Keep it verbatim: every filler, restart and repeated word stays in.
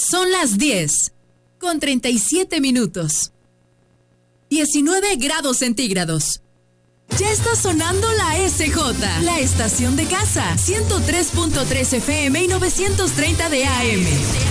Son las diez, con treinta y siete minutos. diecinueve grados centígrados. Ya está sonando la S J, la estación de casa, ciento tres punto tres F M y novecientos treinta de A M.